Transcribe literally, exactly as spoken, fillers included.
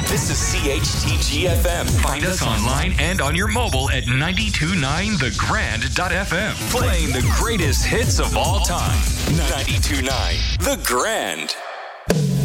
This is C H T G F M. Find us online and on your mobile at ninety-two point nine the grand dot f m. Playing the greatest hits of all time. ninety-two point nine The Grand.